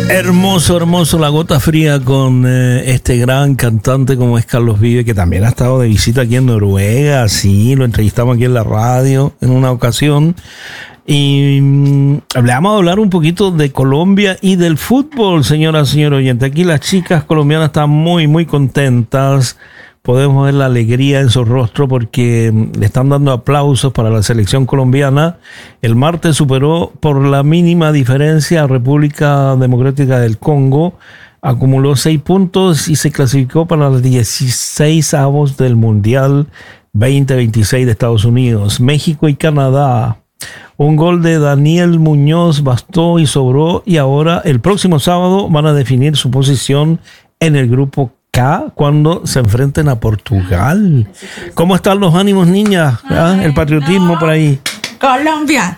Hermoso, hermoso, La Gota Fría con este gran cantante como es Carlos Vives, que también ha estado de visita aquí en Noruega. Sí, lo entrevistamos aquí en la radio en una ocasión. Y le vamos a hablar un poquito de Colombia y del fútbol, señoras y señores oyentes. Aquí las chicas colombianas están muy, muy contentas. Podemos ver la alegría en su rostro porque le están dando aplausos para la selección colombiana. El martes superó por la mínima diferencia a República Democrática del Congo. Acumuló 6 puntos y se clasificó para los 16avos del Mundial 2026 de Estados Unidos. México y Canadá. Un gol de Daniel Muñoz bastó y sobró, y ahora el próximo sábado van a definir su posición en el grupo K cuando se enfrenten a Portugal. ¿Cómo están los ánimos, niñas? ¿Ah? El patriotismo por ahí. Colombia.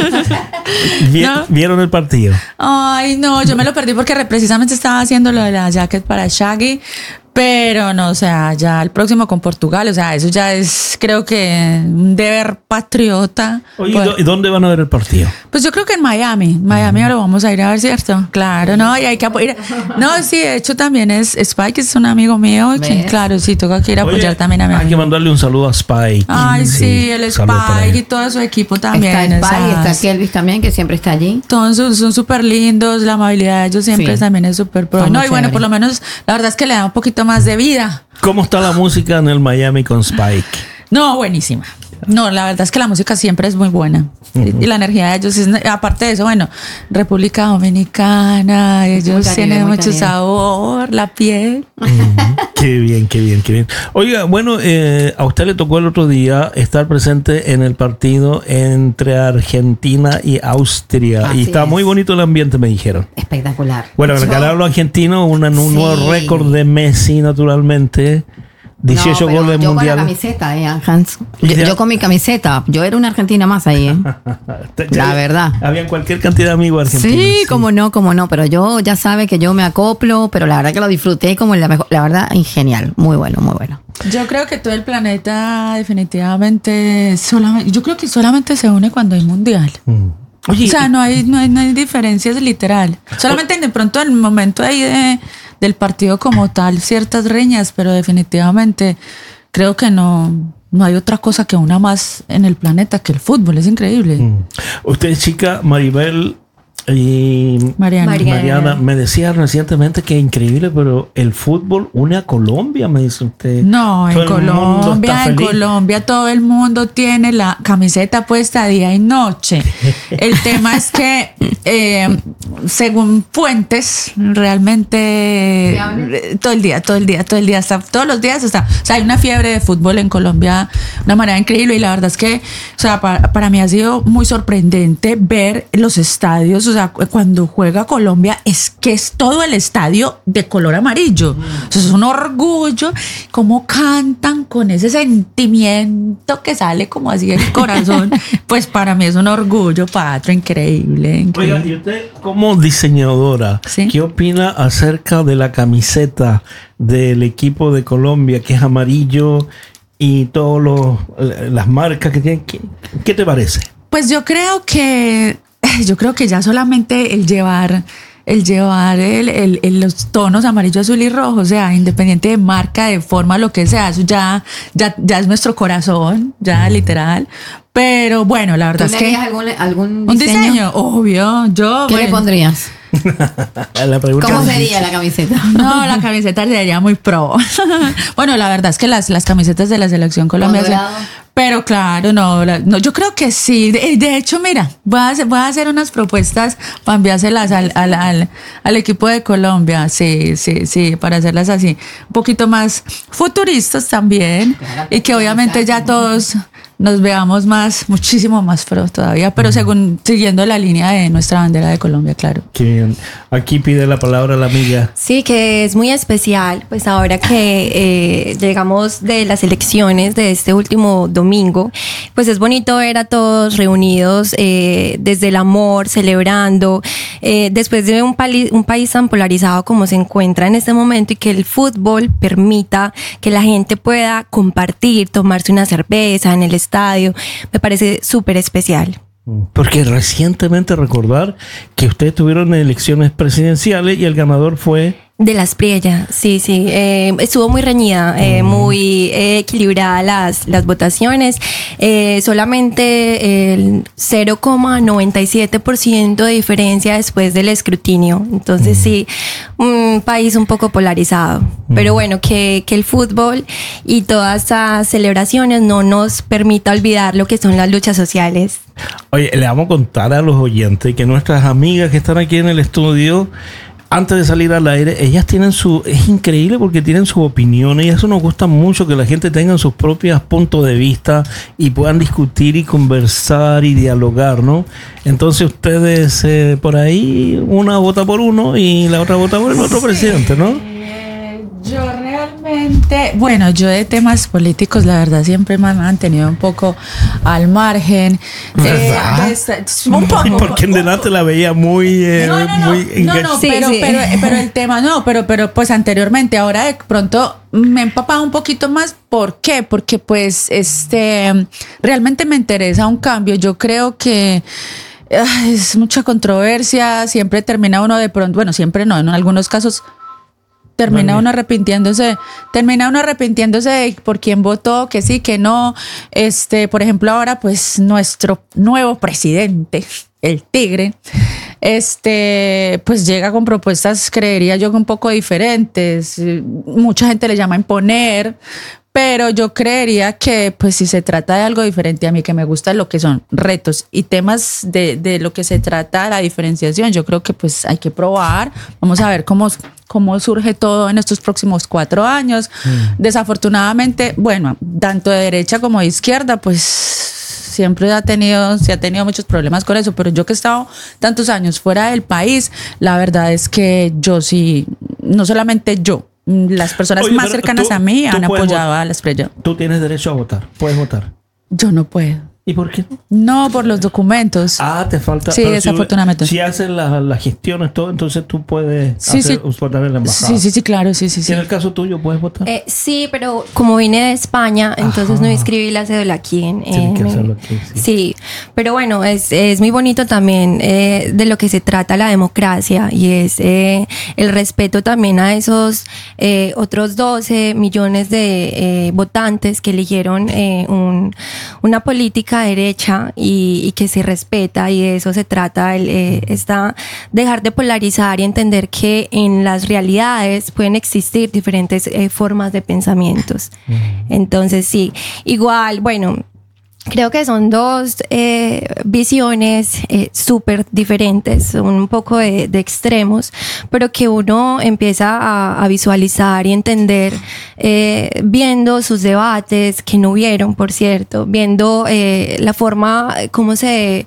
¿Vieron el partido? Ay, no, yo me lo perdí porque precisamente estaba haciendo lo de la jacket para Shaggy. Pero no, o sea, ya el próximo con Portugal, o sea, eso ya es, creo que un deber patriota. Oye, ¿y dónde van a ver el partido? Pues yo creo que en Miami lo vamos a ir a ver, ¿cierto? Claro, no, y hay que apoyar. No, sí, de hecho también es Spike, es un amigo mío, que, claro, sí, toca que ir a apoyar también a mi amigo. Hay que mandarle un saludo a Spike. Ay, sí, el Spike y todo su equipo también. Está Spike, está Kelvis también, que siempre está allí. Todos son súper lindos, la amabilidad de ellos siempre también es súper pro. No, y bueno, por lo menos, la verdad es que le da un poquito más de vida. ¿Cómo está la música en el Miami con Spike? No, buenísima. No, la verdad es que la música siempre es muy buena. Y la energía de ellos es, aparte de eso, bueno, República Dominicana, ellos tienen mucho sabor, la piel. Qué bien, qué bien, qué bien. Oiga, bueno, a usted le tocó el otro día estar presente en el partido entre Argentina y Austria. Así y está muy bonito el ambiente, me dijeron. Espectacular. Bueno, ganaron los argentinos, un nuevo récord de Messi, naturalmente. 18 goles mundial. Yo con la camiseta, Hans. Yo con mi camiseta. Yo era una argentina más ahí, La verdad. Había cualquier cantidad de amigos argentinos. Sí, cómo no. Pero yo ya sabe que yo me acoplo, pero la verdad que lo disfruté como la verdad, genial. Muy bueno, muy bueno. Yo creo que todo el planeta definitivamente, yo creo que solamente se une cuando hay mundial. Oye, o sea, no hay diferencias literal. Solamente de pronto en el momento ahí del partido como tal, ciertas riñas, pero definitivamente creo que no hay otra cosa que una más en el planeta que el fútbol. Es increíble. Usted, chica, Maribel y Mariana, me decía recientemente que es increíble, pero el fútbol une a Colombia, me dice usted. No, en Colombia todo el mundo tiene la camiseta puesta día y noche. El tema es que según fuentes, realmente todo el día, hasta todos los días está. O sea, hay una fiebre de fútbol en Colombia de una manera increíble, y la verdad es que, o sea, para mí ha sido muy sorprendente ver los estadios. O sea, cuando juega Colombia es todo el estadio de color amarillo. O sea, es un orgullo cómo cantan con ese sentimiento que sale como así del corazón. Pues para mí es un orgullo patrio increíble. Oiga, y usted como diseñadora, ¿sí? ¿Qué opina acerca de la camiseta del equipo de Colombia, que es amarillo, y todas las marcas que tienen? ¿Qué te parece? Pues yo creo que ya solamente el llevar los tonos amarillo, azul y rojo, o sea, independiente de marca, de forma, lo que sea, eso ya es nuestro corazón, ya literal. Pero bueno, la verdad es que algún un diseño, obvio. ¿Qué le pondrías? ¿Cómo sería la camiseta? No, la camiseta sería muy pro. Bueno, la verdad es que las camisetas de la selección colombiana, pero claro, no, yo creo que sí. De hecho, mira, voy a hacer unas propuestas para enviárselas al equipo de Colombia. Sí, para hacerlas así, un poquito más futuristas también, y que obviamente ya todos nos veamos muchísimo más pro todavía, pero siguiendo la línea de nuestra bandera de Colombia, claro. Qué bien. Aquí pide la palabra la amiga. Sí, que es muy especial, pues ahora que llegamos de las elecciones de este último domingo, pues es bonito ver a todos reunidos desde el amor, celebrando, después de un país tan polarizado como se encuentra en este momento, y que el fútbol permita que la gente pueda compartir, tomarse una cerveza en el estadio, me parece súper especial. Porque recientemente recordar que ustedes tuvieron elecciones presidenciales y el ganador fue... De la Espriella, sí. Estuvo muy reñida, muy equilibrada las votaciones. Solamente el 0,97% de diferencia después del escrutinio. Entonces sí, un país un poco polarizado. Pero bueno, que el fútbol y todas estas celebraciones no nos permita olvidar lo que son las luchas sociales. Oye, le vamos a contar a los oyentes que nuestras amigas que están aquí en el estudio, antes de salir al aire, ellas tienen es increíble porque tienen su opinión y eso nos gusta mucho, que la gente tenga sus propios puntos de vista y puedan discutir y conversar y dialogar, ¿no? Entonces ustedes por ahí, una vota por uno y la otra vota por el otro presidente, ¿no? Yo realmente, bueno, yo de temas políticos, la verdad, siempre me han mantenido un poco al margen. Un poco. Porque en delante la veía muy... pero el tema no, pero pues anteriormente, ahora de pronto me he empapado un poquito más. ¿Por qué? Porque pues realmente me interesa un cambio. Yo creo que es mucha controversia, siempre termina uno de pronto, bueno, siempre no, en algunos casos... Termina uno arrepintiéndose de por quién votó, que sí, que no. Por ejemplo, ahora, pues, nuestro nuevo presidente, el Tigre, pues llega con propuestas, creería yo, un poco diferentes. Mucha gente le llama imponer, pero yo creería que, pues, si se trata de algo diferente, a mí que me gusta lo que son retos y temas de lo que se trata, la diferenciación, yo creo que, pues, hay que probar. Vamos a ver cómo surge todo en estos próximos 4 años. Desafortunadamente, bueno, tanto de derecha como de izquierda, pues siempre se ha tenido muchos problemas con eso, pero yo que he estado tantos años fuera del país, la verdad es que yo sí, no solamente yo, las personas más cercanas a mí han apoyado a la Espriella. Tú tienes derecho a votar, puedes votar. Yo no puedo. ¿Y por qué? No, por los documentos. Ah, te falta. Sí, desafortunadamente. Si haces las gestiones, todo, entonces tú puedes votar en la embajada. Sí, claro, sí. ¿En el caso tuyo puedes votar? Sí, pero como vine de España, entonces no inscribí la cédula aquí. Tienes que hacerlo aquí, sí, pero bueno, es muy bonito también de lo que se trata la democracia y es el respeto también a esos otros 12 millones de votantes que eligieron una política derecha y que se respeta, y de eso se trata dejar de polarizar y entender que en las realidades pueden existir diferentes formas de pensamientos. Entonces sí, igual, bueno, creo que son dos visiones súper diferentes, un poco de extremos, pero que uno empieza a visualizar y entender viendo sus debates, que no hubieron, por cierto, viendo la forma como se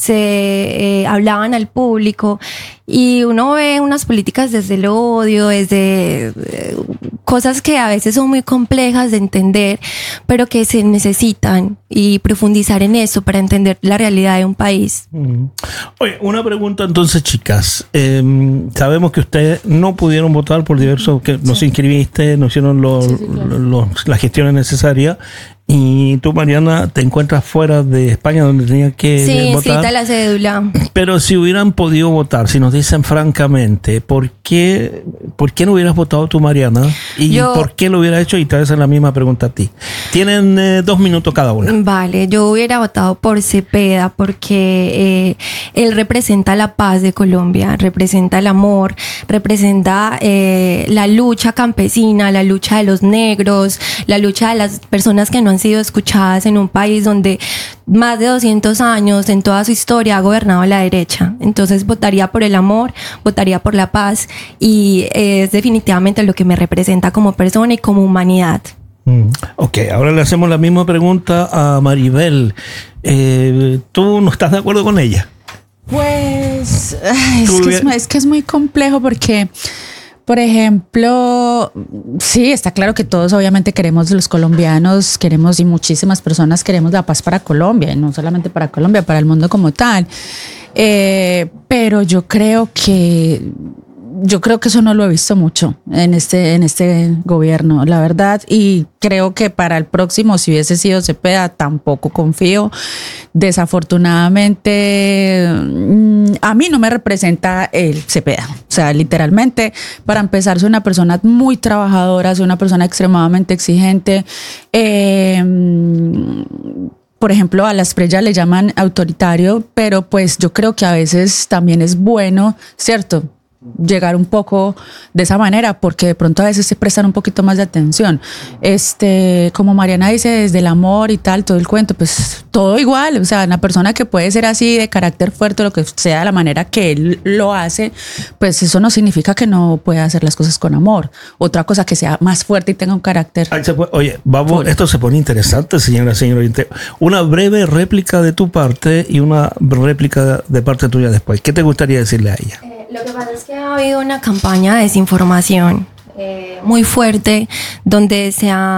hablaban al público, y uno ve unas políticas desde el odio, desde cosas que a veces son muy complejas de entender, pero que se necesitan, y profundizar en eso para entender la realidad de un país. Oye, una pregunta entonces, chicas. Sabemos que ustedes no pudieron votar por diversos, que no se inscribiste, no hicieron las gestiones necesarias. Y tú, Mariana, te encuentras fuera de España, donde tenías que votar. Sí, inscrita la cédula. Pero si hubieran podido votar, si nos dicen francamente, ¿por qué no hubieras votado tú, Mariana? ¿Y por qué lo hubieras hecho? Y te voy a hacer la misma pregunta a ti. Tienen 2 minutos cada una. Vale, yo hubiera votado por Cepeda porque él representa la paz de Colombia, representa el amor, representa la lucha campesina, la lucha de los negros, la lucha de las personas que no han sido escuchadas en un país donde más de 200 años en toda su historia ha gobernado la derecha. Entonces votaría por el amor, votaría por la paz, y es definitivamente lo que me representa como persona y como humanidad. Ok, ahora le hacemos la misma pregunta a Maribel. ¿Tú no estás de acuerdo con ella? Pues es que es muy complejo porque, por ejemplo, sí, está claro que todos obviamente queremos, los colombianos queremos, y muchísimas personas queremos la paz para Colombia, y no solamente para Colombia, para el mundo como tal. Pero yo creo que yo creo que eso no lo he visto mucho en este gobierno, la verdad, y creo que para el próximo, si hubiese sido Cepeda, tampoco confío. Desafortunadamente, a mí no me representa el Cepeda. O sea, literalmente, para empezar, soy una persona muy trabajadora, soy una persona extremadamente exigente. Por ejemplo, a las Preyas le llaman autoritario, pero pues yo creo que a veces también es bueno, ¿cierto?, llegar un poco de esa manera, porque de pronto a veces se prestan un poquito más de atención. Como Mariana dice, desde el amor y tal, todo el cuento, pues todo igual. O sea, una persona que puede ser así de carácter fuerte, lo que sea, de la manera que él lo hace, pues eso no significa que no pueda hacer las cosas con amor. Otra cosa, que sea más fuerte y tenga un carácter. Oye, vamos, esto se pone interesante, señora. Una breve réplica de tu parte y una réplica de parte tuya después. ¿Qué te gustaría decirle a ella? Lo que pasa es que ha habido una campaña de desinformación muy fuerte, donde se ha